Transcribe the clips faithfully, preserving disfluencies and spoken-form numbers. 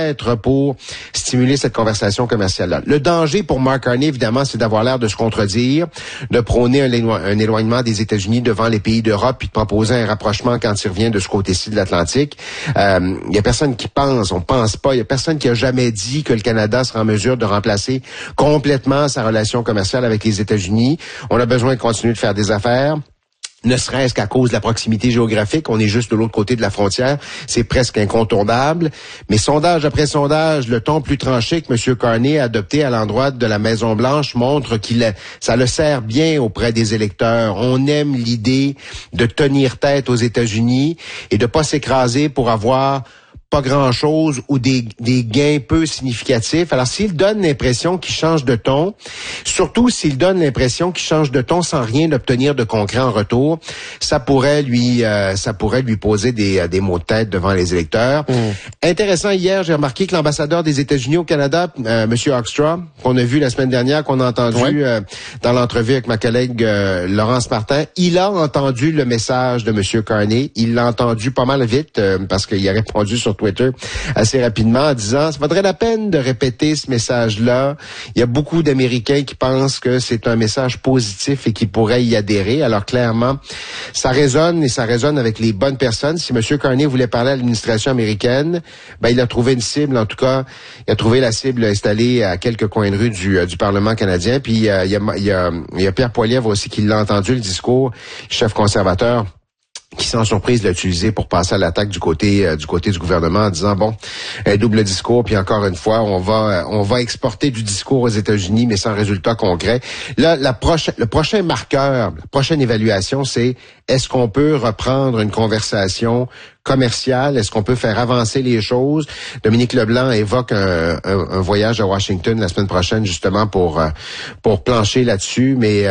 peut-être pour stimuler cette conversation commerciale-là. Le danger pour Mark Carney, évidemment, c'est d'avoir l'air de se contredire, de prôner un, élo- un éloignement des États-Unis devant les pays d'Europe, puis de proposer un rapprochement quand il revient de ce côté-ci de l'Atlantique. Il euh, y a personne qui pense, on pense pas, il y a personne qui a jamais dit que le Canada sera en mesure de remplacer complètement sa relation commerciale avec les États-Unis. On a besoin de continuer de faire des affaires. Ne serait-ce qu'à cause de la proximité géographique, on est juste de l'autre côté de la frontière, c'est presque incontournable. Mais sondage après sondage, le ton plus tranché que M. Carney a adopté à l'endroit de la Maison-Blanche montre qu'il ça le sert bien auprès des électeurs. On aime l'idée de tenir tête aux États-Unis et de pas s'écraser pour avoir pas grand-chose ou des, des gains peu significatifs. Alors, s'il donne l'impression qu'il change de ton, surtout s'il donne l'impression qu'il change de ton sans rien obtenir de concret en retour, ça pourrait lui euh, ça pourrait lui poser des, des maux de tête devant les électeurs. Mmh. Intéressant, hier, j'ai remarqué que l'ambassadeur des États-Unis au Canada, euh, M. Hoekstra, qu'on a vu la semaine dernière, qu'on a entendu ouais. euh, dans l'entrevue avec ma collègue euh, Laurence Martin, il a entendu le message de M. Carney. Il l'a entendu pas mal vite euh, parce qu'il a répondu sur Twitter assez rapidement en disant, ça vaudrait la peine de répéter ce message-là. Il y a beaucoup d'Américains qui pensent que c'est un message positif et qui pourraient y adhérer. Alors clairement, ça résonne et ça résonne avec les bonnes personnes. Si M. Carney voulait parler à l'administration américaine, ben il a trouvé une cible. En tout cas, il a trouvé la cible installée à quelques coins de rue du, du Parlement canadien. Puis euh, il, y a, il, y a, il y a Pierre Poilievre aussi qui l'a entendu, le discours, chef conservateur, qui sans surprise l'a utilisé pour passer à l'attaque du côté euh, du côté du gouvernement en disant bon, un double discours, puis encore une fois, on va euh, on va exporter du discours aux États-Unis mais sans résultat concret. Là, la prochaine le prochain marqueur, la prochaine évaluation, c'est est-ce qu'on peut reprendre une conversation commerciale? Est-ce qu'on peut faire avancer les choses? Dominique Leblanc évoque un, un, un voyage à Washington la semaine prochaine justement pour pour plancher là-dessus, mais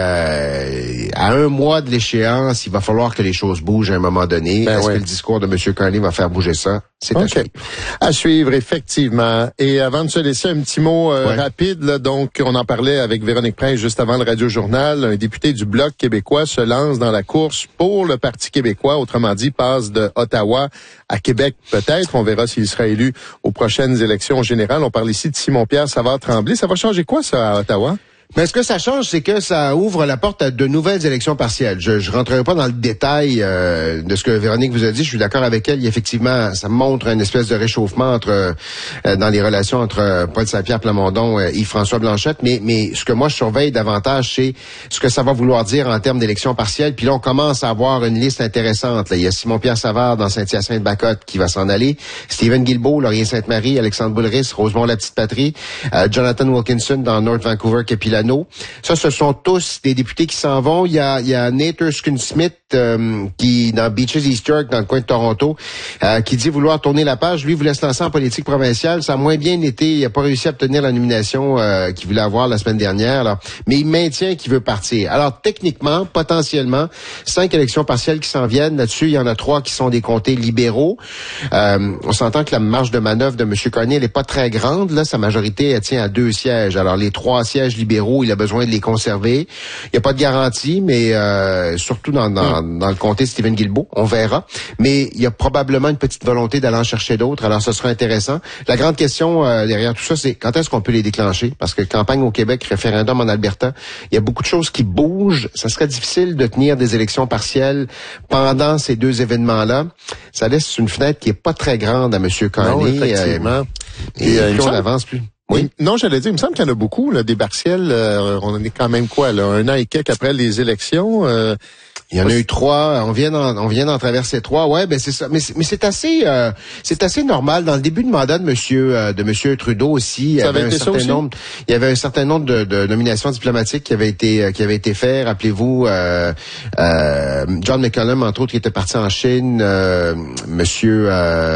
euh, à un mois de l'échéance, il va falloir que les choses bougent à un moment donné. Ben Est-ce oui. que le discours de M. Carney va faire bouger ça? C'est okay. à suivre. À suivre, effectivement. Et avant de se laisser un petit mot euh, ouais. rapide, là, donc on en parlait avec Véronique Prince juste avant le Radio-Journal, un député du Bloc québécois se lance dans la course pour le Parti québécois, autrement dit, passe de Ottawa à Québec peut-être. On verra s'il sera élu aux prochaines élections générales. On parle ici de Simon-Pierre Savard-Tremblay. Ça va changer quoi, ça, à Ottawa? Mais ce que ça change, c'est que ça ouvre la porte à de nouvelles élections partielles. Je je rentrerai pas dans le détail euh, de ce que Véronique vous a dit. Je suis d'accord avec elle. Il, effectivement, ça montre une espèce de réchauffement entre euh, dans les relations entre Paul Saint-Pierre Plamondon et Yves-François Blanchette. Mais mais ce que moi je surveille davantage, c'est ce que ça va vouloir dire en termes d'élections partielles. Puis là, on commence à avoir une liste intéressante. Là, il y a Simon-Pierre Savard dans Saint-Hyacinthe-Bacotte qui va s'en aller. Stephen Guilbeault, Laurier-Sainte-Marie, Alexandre Boulris, Rosemont-la-Petite-Patrie, euh, Jonathan Wilkinson dans North Vancouver, Capilano. Ça, ce sont tous des députés qui s'en vont. Il y a, il y a Nate Erskine-Smith euh, qui, dans Beaches East York, dans le coin de Toronto, euh, qui dit vouloir tourner la page. Lui voulait se lancer en politique provinciale. Ça a moins bien été. Il n'a pas réussi à obtenir la nomination euh, qu'il voulait avoir la semaine dernière. Alors, mais il maintient qu'il veut partir. Alors, techniquement, potentiellement, cinq élections partielles qui s'en viennent. Là-dessus, il y en a trois qui sont des comtés libéraux. Euh, on s'entend que la marge de manœuvre de M. Carney, elle n'est pas très grande. Là, sa majorité, elle tient à deux sièges. Alors, les trois sièges libéraux, il a besoin de les conserver. Il n'y a pas de garantie, mais euh, surtout dans, dans, mm. dans le comté de Stephen Guilbeault, on verra. Mais il y a probablement une petite volonté d'aller en chercher d'autres, alors ce sera intéressant. La grande question euh, derrière tout ça, c'est quand est-ce qu'on peut les déclencher? Parce que campagne au Québec, référendum en Alberta, il y a beaucoup de choses qui bougent. Ça serait difficile de tenir des élections partielles pendant ces deux événements-là. Ça laisse une fenêtre qui est pas très grande à M. Carney. Non, effectivement. Euh, et, et plus on avance, plus... Oui. Non, j'allais dire, il me semble qu'il y en a beaucoup, là, des partiels. Euh, on en est quand même quoi, là, un an et quelques après les élections. Euh, Il y en a eu trois. On vient d'en, on vient d'en traverser trois. Ouais, ben c'est ça. Mais c'est, mais c'est assez, euh, c'est assez normal. Dans le début de mandat de Monsieur, euh, de Monsieur Trudeau aussi, il y avait un certain nombre, il y avait un certain nombre de, de nominations diplomatiques qui avaient été, qui avaient été faites. Rappelez-vous, euh, euh, John McCallum, entre autres, qui était parti en Chine. Euh, Monsieur,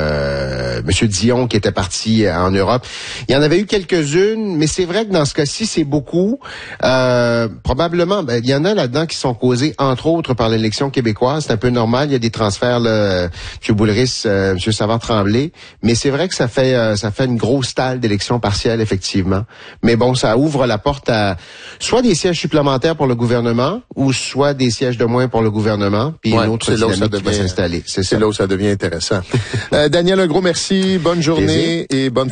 euh, Monsieur Dion, qui était parti en Europe. Il y en avait eu quelques-unes, mais c'est vrai que dans ce cas-ci, c'est beaucoup. Euh, probablement, ben, il y en a là-dedans qui sont causés, entre autres, par l'élection québécoise. C'est un peu normal. Il y a des transferts, là, M. Boulris, euh, M. Savard-Tremblay. Mais c'est vrai que ça fait euh, ça fait une grosse talle d'élections partielles, effectivement. Mais bon, ça ouvre la porte à soit des sièges supplémentaires pour le gouvernement ou soit des sièges de moins pour le gouvernement. Puis ouais, une autre dynamique qui va s'installer. C'est, c'est là où ça devient intéressant. euh, Daniel, un gros merci. Bonne journée Plaisir. Et bonne